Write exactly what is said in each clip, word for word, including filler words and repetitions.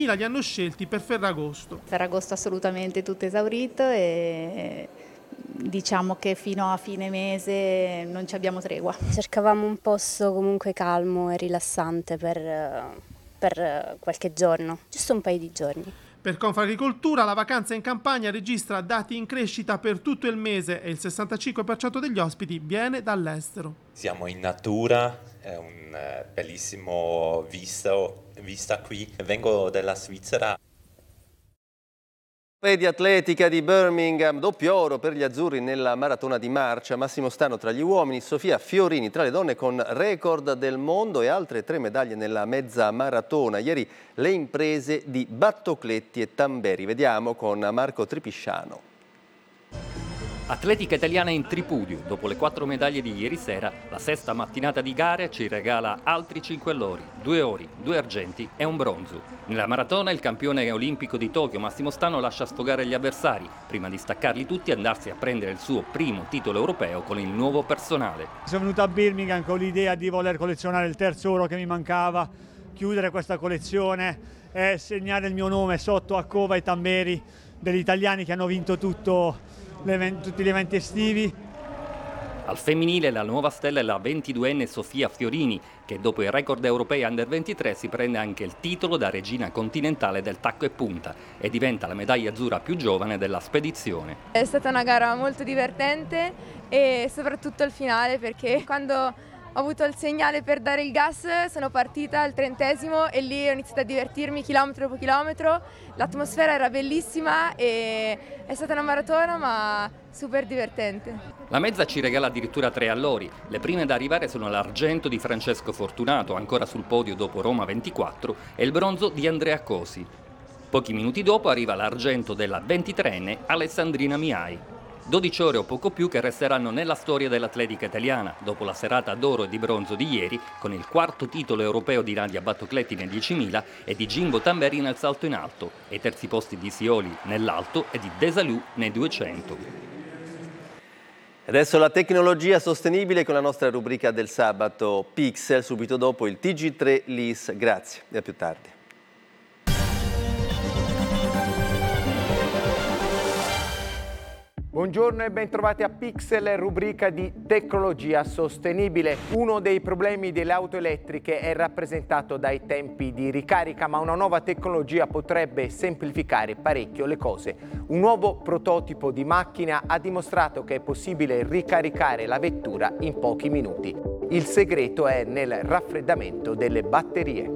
Li hanno scelti per Ferragosto. Ferragosto assolutamente tutto esaurito e diciamo che fino a fine mese non ci abbiamo tregua. Cercavamo un posto comunque calmo e rilassante per, per qualche giorno, giusto un paio di giorni. Per Confagricoltura la vacanza in campagna registra dati in crescita per tutto il mese e il sessantacinque per cento degli ospiti viene dall'estero. Siamo in natura, è un bellissimo visto, vista qui. Vengo dalla Svizzera. Di atletica di Birmingham, doppio oro per gli azzurri nella maratona di marcia, Massimo Stano tra gli uomini, Sofia Fiorini tra le donne con record del mondo e altre tre medaglie nella mezza maratona. Ieri le imprese di Battocletti e Tamberi. Vediamo con Marco Tripisciano. Atletica italiana in tripudio. Dopo le quattro medaglie di ieri sera, la sesta mattinata di gare ci regala altri cinque allori, due ori, due argenti e un bronzo. Nella maratona il campione olimpico di Tokyo, Massimo Stano, lascia sfogare gli avversari, prima di staccarli tutti e andarsi a prendere il suo primo titolo europeo con il nuovo personale. Sono venuto a Birmingham con l'idea di voler collezionare il terzo oro che mi mancava, chiudere questa collezione e segnare il mio nome sotto a Cova e Tamberi, degli italiani che hanno vinto tutto tutti gli eventi estivi. Al femminile la nuova stella è la ventiduenne Sofia Fiorini, che dopo i record europei under ventitré si prende anche il titolo da regina continentale del tacco e punta e diventa la medaglia azzurra più giovane della spedizione. È stata una gara molto divertente e soprattutto il finale, perché quando ho avuto il segnale per dare il gas sono partita al trentesimo e lì ho iniziato a divertirmi chilometro dopo chilometro. L'atmosfera era bellissima e è stata una maratona ma super divertente. La mezza ci regala addirittura tre allori. Le prime da arrivare sono l'argento di Francesco Fortunato, ancora sul podio dopo Roma ventiquattro, e il bronzo di Andrea Cosi. Pochi minuti dopo arriva l'argento della ventitreenne Alessandrina Miai. dodici ore o poco più che resteranno nella storia dell'atletica italiana, dopo la serata d'oro e di bronzo di ieri, con il quarto titolo europeo di Nadia Battocletti nei diecimila e di Jimbo Tamberi nel salto in alto, e i terzi posti di Sioli nell'alto e di Desalù nei duecento. Adesso la tecnologia sostenibile con la nostra rubrica del sabato Pixel, subito dopo il T G tre L I S. Grazie e a più tardi. Buongiorno e bentrovati a Pixel, rubrica di tecnologia sostenibile. Uno dei problemi delle auto elettriche è rappresentato dai tempi di ricarica, ma una nuova tecnologia potrebbe semplificare parecchio le cose. Un nuovo prototipo di macchina ha dimostrato che è possibile ricaricare la vettura in pochi minuti. Il segreto è nel raffreddamento delle batterie.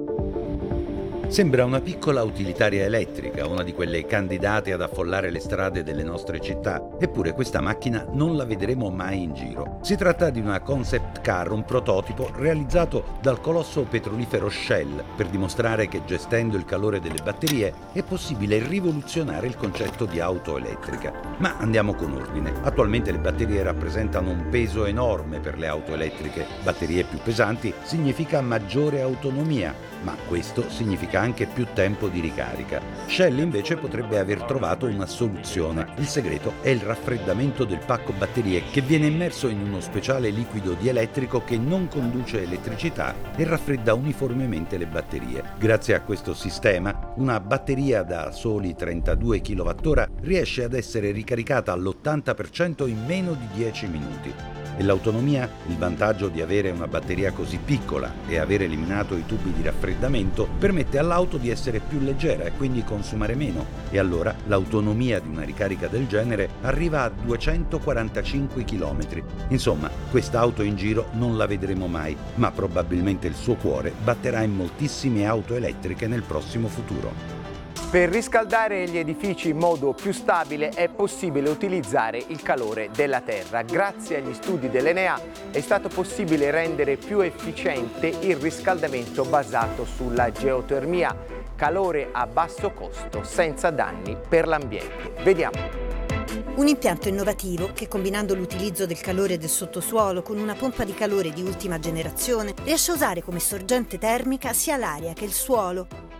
Sembra una piccola utilitaria elettrica, una di quelle candidate ad affollare le strade delle nostre città, eppure questa macchina non la vedremo mai in giro. Si tratta di una concept car, un prototipo realizzato dal colosso petrolifero Shell per dimostrare che gestendo il calore delle batterie è possibile rivoluzionare il concetto di auto elettrica. Ma andiamo con ordine. Attualmente le batterie rappresentano un peso enorme per le auto elettriche. Batterie più pesanti significa maggiore autonomia, ma questo significa anche più tempo di ricarica. Shell invece potrebbe aver trovato una soluzione. Il segreto è il raffreddamento del pacco batterie, che viene immerso in uno speciale liquido dielettrico che non conduce elettricità e raffredda uniformemente le batterie. Grazie a questo sistema, una batteria da soli trentadue chilowattora riesce ad essere ricaricata all'ottanta per cento in meno di dieci minuti. E l'autonomia? Il vantaggio di avere una batteria così piccola e aver eliminato i tubi di raffreddamento permette all'auto di essere più leggera e quindi consumare meno. E allora l'autonomia di una ricarica del genere arriva a duecentoquarantacinque chilometri. Insomma, quest'auto in giro non la vedremo mai, ma probabilmente il suo cuore batterà in moltissime auto elettriche nel prossimo futuro. Per riscaldare gli edifici in modo più stabile è possibile utilizzare il calore della terra. Grazie agli studi dell'Enea è stato possibile rendere più efficiente il riscaldamento basato sulla geotermia, calore a basso costo senza danni per l'ambiente. Vediamo. Un impianto innovativo che, combinando l'utilizzo del calore del sottosuolo con una pompa di calore di ultima generazione, riesce a usare come sorgente termica sia l'aria che il suolo.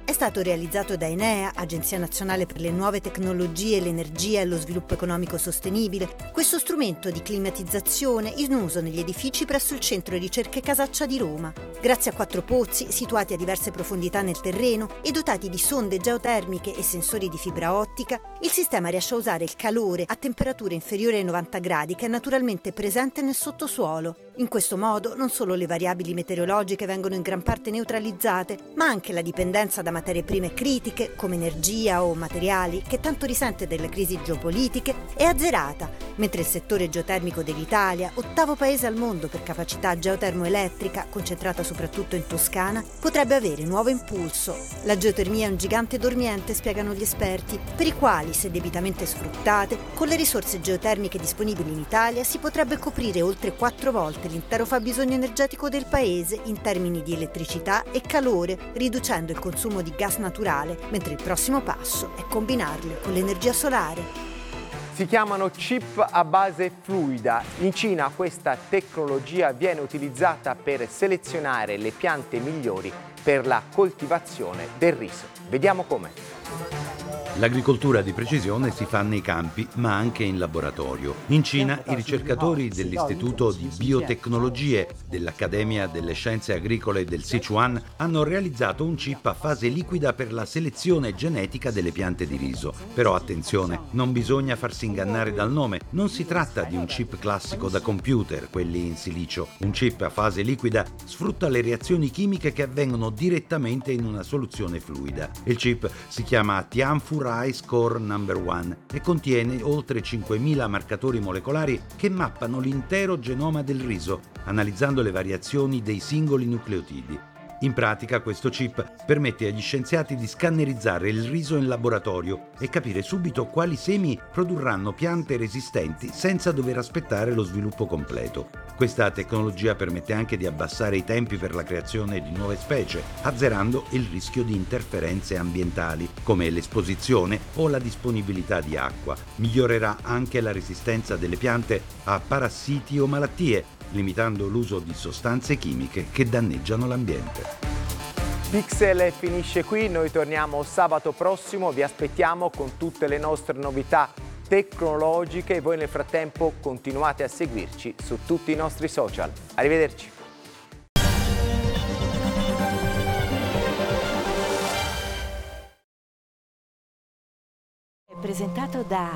è stato realizzato da Enea, Agenzia Nazionale per le Nuove Tecnologie, l'Energia e lo Sviluppo Economico Sostenibile. Questo strumento di climatizzazione in uso negli edifici presso il Centro Ricerche Casaccia di Roma. Grazie a quattro pozzi situati a diverse profondità nel terreno e dotati di sonde geotermiche e sensori di fibra ottica, il sistema riesce a usare il calore a temperature inferiori ai novanta gradi che è naturalmente presente nel sottosuolo. In questo modo non solo le variabili meteorologiche vengono in gran parte neutralizzate, ma anche la dipendenza da materie prime critiche come energia o materiali, che tanto risente delle crisi geopolitiche, è azzerata, mentre il settore geotermico dell'Italia, ottavo paese al mondo per capacità geotermoelettrica, concentrata soprattutto in Toscana, potrebbe avere nuovo impulso. La geotermia è un gigante dormiente, spiegano gli esperti, per i quali, se debitamente sfruttate, con le risorse geotermiche disponibili in Italia si potrebbe coprire oltre quattro volte l'intero fabbisogno energetico del paese in termini di elettricità e calore, riducendo il consumo di gas naturale, mentre il prossimo passo è combinarle con l'energia solare. Si chiamano chip a base fluida. In Cina questa tecnologia viene utilizzata per selezionare le piante migliori per la coltivazione del riso. Vediamo come. L'agricoltura di precisione si fa nei campi, ma anche in laboratorio. In Cina, i ricercatori dell'Istituto di Biotecnologie dell'Accademia delle Scienze Agricole del Sichuan hanno realizzato un chip a fase liquida per la selezione genetica delle piante di riso. Però attenzione, non bisogna farsi ingannare dal nome. Non si tratta di un chip classico da computer, quelli in silicio. Un chip a fase liquida sfrutta le reazioni chimiche che avvengono direttamente in una soluzione fluida. Il chip si chiama Tianfu Rice Core number one e contiene oltre cinquemila marcatori molecolari che mappano l'intero genoma del riso, analizzando le variazioni dei singoli nucleotidi. In pratica questo chip permette agli scienziati di scannerizzare il riso in laboratorio e capire subito quali semi produrranno piante resistenti senza dover aspettare lo sviluppo completo. Questa tecnologia permette anche di abbassare i tempi per la creazione di nuove specie, azzerando il rischio di interferenze ambientali, come l'esposizione o la disponibilità di acqua. Migliorerà anche la resistenza delle piante a parassiti o malattie, limitando l'uso di sostanze chimiche che danneggiano l'ambiente. Pixel finisce qui, noi torniamo sabato prossimo, vi aspettiamo con tutte le nostre novità tecnologiche e voi nel frattempo continuate a seguirci su tutti i nostri social. Arrivederci. È presentato da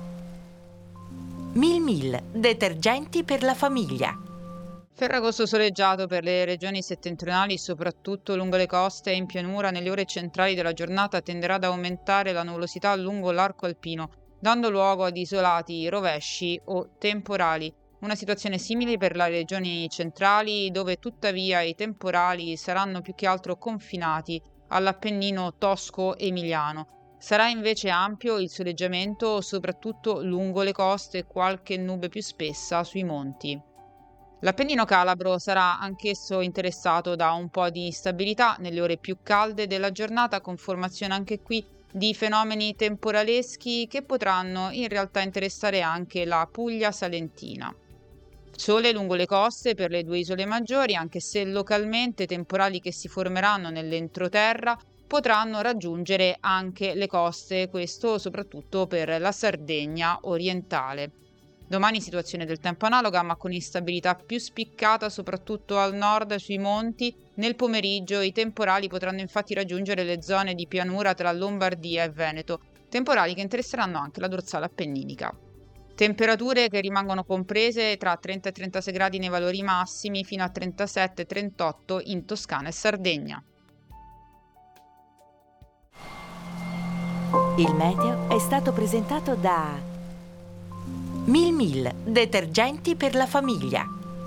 Mil Mil, detergenti per la famiglia. Ferragosto soleggiato per le regioni settentrionali, soprattutto lungo le coste e in pianura. Nelle ore centrali della giornata tenderà ad aumentare la nuvolosità lungo l'arco alpino, dando luogo ad isolati rovesci o temporali. Una situazione simile per le regioni centrali, dove tuttavia i temporali saranno più che altro confinati all'Appennino tosco-emiliano. Sarà invece ampio il soleggiamento soprattutto lungo le coste e qualche nube più spessa sui monti. L'Appennino calabro sarà anch'esso interessato da un po' di instabilità nelle ore più calde della giornata, con formazione anche qui di fenomeni temporaleschi che potranno in realtà interessare anche la Puglia salentina. Sole lungo le coste per le due isole maggiori, anche se localmente temporali che si formeranno nell'entroterra potranno raggiungere anche le coste, questo soprattutto per la Sardegna orientale. Domani situazione del tempo analoga, ma con instabilità più spiccata soprattutto al nord sui monti. Nel pomeriggio i temporali potranno infatti raggiungere le zone di pianura tra Lombardia e Veneto, temporali che interesseranno anche la dorsale appenninica. Temperature che rimangono comprese tra trenta e trentasei gradi nei valori massimi, fino a trentasette trentotto in Toscana e Sardegna. Il meteo è stato presentato da Mil Mil, detergenti per la famiglia.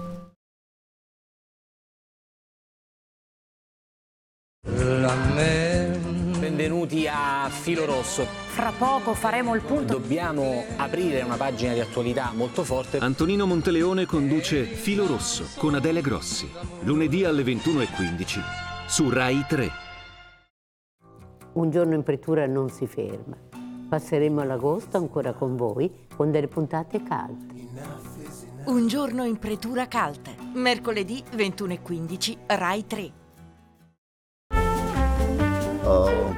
Benvenuti a Filo Rosso. Fra poco faremo il punto. Dobbiamo aprire una pagina di attualità molto forte. Antonino Monteleone conduce Filo Rosso con Adele Grossi, lunedì alle ventuno e quindici su Rai tre. Un giorno in pretura non si ferma. Passeremo l'agosto ancora con voi con delle puntate calde. Un giorno in pretura calde, mercoledì ventuno e quindici Rai tre. Oh.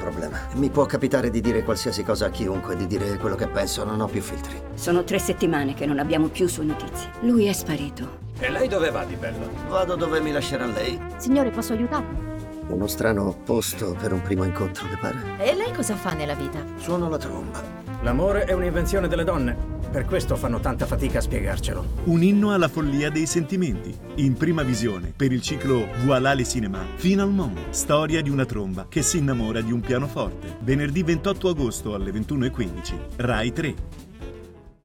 mi può capitare di dire qualsiasi cosa a chiunque, di dire quello che penso, non ho più filtri. Sono tre settimane che non abbiamo più sue notizie. Lui è sparito. E lei dove va di bello? Vado dove mi lascerà lei. Signore, posso aiutarla? Uno strano posto per un primo incontro, le pare? E lei cosa fa nella vita? Suono la tromba. L'amore è un'invenzione delle donne. Per questo fanno tanta fatica a spiegarcelo. Un inno alla follia dei sentimenti. In prima visione per il ciclo Voilà les cinéma. Finalement, storia di una tromba che si innamora di un pianoforte. Venerdì ventotto agosto alle ventuno e quindici. Rai tre.